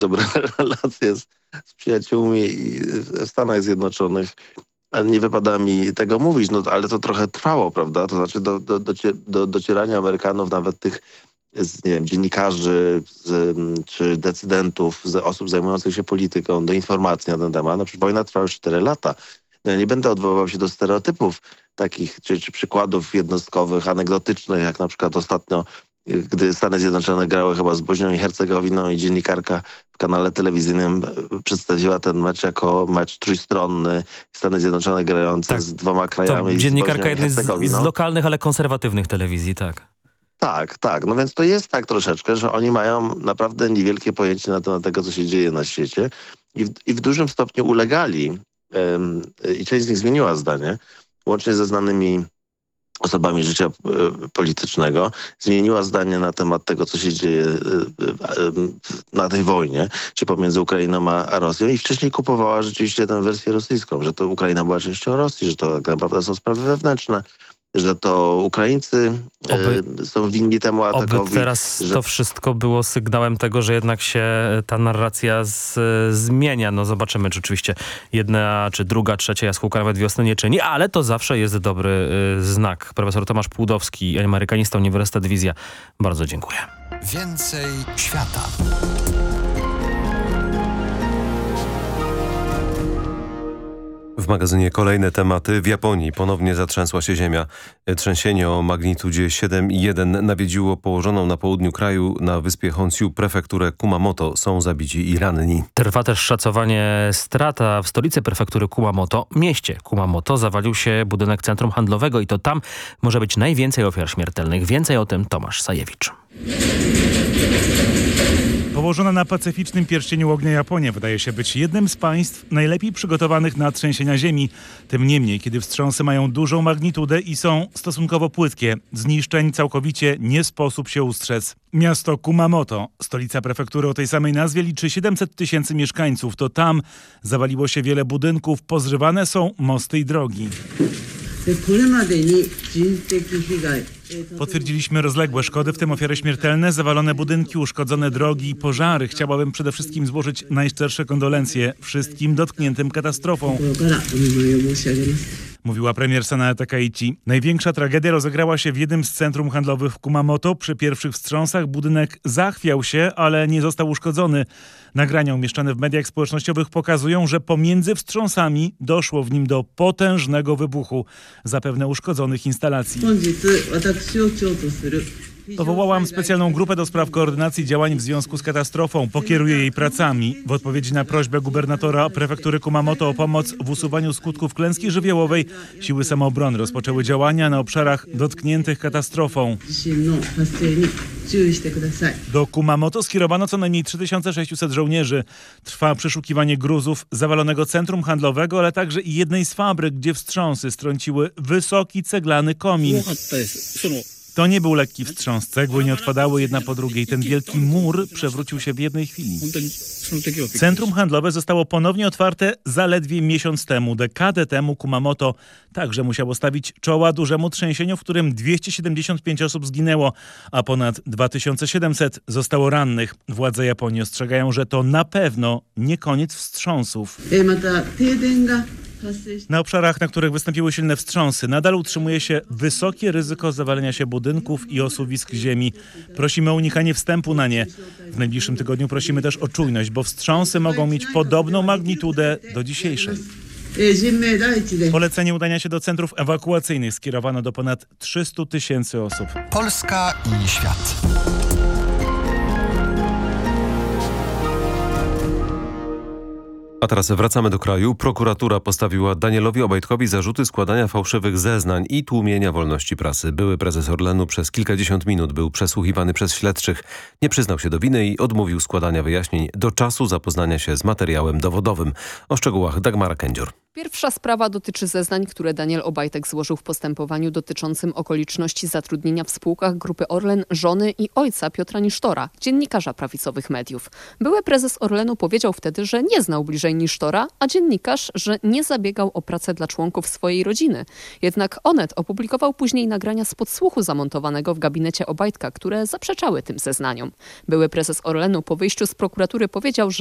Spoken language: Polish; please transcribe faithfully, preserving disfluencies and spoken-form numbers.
dobre relacje z, z przyjaciółmi i w Stanach Zjednoczonych. Nie wypada mi tego mówić, no ale to trochę trwało, prawda? To znaczy do, do, docie, do docierania Amerykanów, nawet tych z, nie wiem, dziennikarzy z, czy decydentów, z osób zajmujących się polityką, do informacji na ten temat. No przecież wojna trwa już cztery lata. No, ja nie będę odwoływał się do stereotypów takich, czy, czy przykładów jednostkowych, anegdotycznych, jak na przykład ostatnio, gdy Stany Zjednoczone grały chyba z Bośnią i Hercegowiną i dziennikarka w kanale telewizyjnym przedstawiła ten mecz jako mecz trójstronny. Stany Zjednoczone grające tak, z dwoma krajami. To dziennikarka jednej z, z lokalnych, ale konserwatywnych telewizji, tak. Tak, tak. No więc to jest tak troszeczkę, że oni mają naprawdę niewielkie pojęcie na temat tego, co się dzieje na świecie i w, i w dużym stopniu ulegali ym, i część z nich zmieniła zdanie, łącznie ze znanymi osobami życia y, politycznego, zmieniła zdanie na temat tego, co się dzieje y, y, y, na tej wojnie, czy pomiędzy Ukrainą a, a Rosją i wcześniej kupowała rzeczywiście tę wersję rosyjską, że to Ukraina była częścią Rosji, że to tak naprawdę są sprawy wewnętrzne, że to Ukraińcy oby, y, są winni temu atakowi. Oby teraz że... to wszystko było sygnałem tego, że jednak się ta narracja z, zmienia. No zobaczymy, czy oczywiście jedna, czy druga, trzecia jaskółka nawet wiosny nie czyni, ale to zawsze jest dobry y, znak. Profesor Tomasz Płudowski, amerykanista, Uniwersytet Wizja. Bardzo dziękuję. Więcej świata. W magazynie kolejne tematy. W Japonii ponownie zatrzęsła się ziemia. Trzęsienie o magnitudzie siedem i jeden nawiedziło położoną na południu kraju na wyspie Honshu prefekturę Kumamoto. Są zabici i ranni. Trwa też szacowanie strat, a w stolicy prefektury Kumamoto, mieście Kumamoto, zawalił się budynek centrum handlowego i to tam może być najwięcej ofiar śmiertelnych. Więcej o tym Tomasz Sajewicz. Położona na pacyficznym pierścieniu ognia Japonia wydaje się być jednym z państw najlepiej przygotowanych na trzęsienia ziemi. Tym niemniej, kiedy wstrząsy mają dużą magnitudę i są stosunkowo płytkie, zniszczeń całkowicie nie sposób się ustrzec. Miasto Kumamoto, stolica prefektury o tej samej nazwie, liczy siedemset tysięcy mieszkańców. To tam zawaliło się wiele budynków, pozrywane są mosty i drogi. Potwierdziliśmy rozległe szkody, w tym ofiary śmiertelne, zawalone budynki, uszkodzone drogi i pożary. Chciałabym przede wszystkim złożyć najszczersze kondolencje wszystkim dotkniętym katastrofą, mówiła premier Sanae Takaichi. Największa tragedia rozegrała się w jednym z centrum handlowych w Kumamoto. Przy pierwszych wstrząsach budynek zachwiał się, ale nie został uszkodzony. Nagrania umieszczone w mediach społecznościowych pokazują, że pomiędzy wstrząsami doszło w nim do potężnego wybuchu, zapewne uszkodzonych instalacji. Powołałam specjalną grupę do spraw koordynacji działań w związku z katastrofą. Pokieruję jej pracami. W odpowiedzi na prośbę gubernatora prefektury Kumamoto o pomoc w usuwaniu skutków klęski żywiołowej, siły samoobrony rozpoczęły działania na obszarach dotkniętych katastrofą. Do Kumamoto skierowano co najmniej trzy tysiące sześćset żołnierzy. Trwa przeszukiwanie gruzów zawalonego centrum handlowego, ale także i jednej z fabryk, gdzie wstrząsy strąciły wysoki ceglany komin. To nie był lekki wstrząs. Cegły nie odpadały jedna po drugiej. Ten wielki mur przewrócił się w jednej chwili. Centrum handlowe zostało ponownie otwarte zaledwie miesiąc temu. Dekadę temu Kumamoto także musiało stawić czoła dużemu trzęsieniu, w którym dwieście siedemdziesiąt pięć osób zginęło, a ponad dwa tysiące siedemset zostało rannych. Władze Japonii ostrzegają, że to na pewno nie koniec wstrząsów. Na obszarach, na których wystąpiły silne wstrząsy, nadal utrzymuje się wysokie ryzyko zawalenia się budynków i osuwisk ziemi. Prosimy o unikanie wstępu na nie. W najbliższym tygodniu prosimy też o czujność, bo wstrząsy mogą mieć podobną magnitudę do dzisiejszej. Polecenie udania się do centrów ewakuacyjnych skierowano do ponad trzystu tysięcy osób. Polska i świat. A teraz wracamy do kraju. Prokuratura postawiła Danielowi Obajtkowi zarzuty składania fałszywych zeznań i tłumienia wolności prasy. Były prezes Orlenu przez kilkadziesiąt minut był przesłuchiwany przez śledczych. Nie przyznał się do winy i odmówił składania wyjaśnień do czasu zapoznania się z materiałem dowodowym. O szczegółach Dagmara Kędzior. Pierwsza sprawa dotyczy zeznań, które Daniel Obajtek złożył w postępowaniu dotyczącym okoliczności zatrudnienia w spółkach Grupy Orlen żony i ojca Piotra Nisztora, dziennikarza prawicowych mediów. Były prezes Orlenu powiedział wtedy, że nie znał bliżej Nisztora, a dziennikarz, że nie zabiegał o pracę dla członków swojej rodziny. Jednak Onet opublikował później nagrania z podsłuchu zamontowanego w gabinecie Obajtka, które zaprzeczały tym zeznaniom. Były prezes Orlenu po wyjściu z prokuratury powiedział, że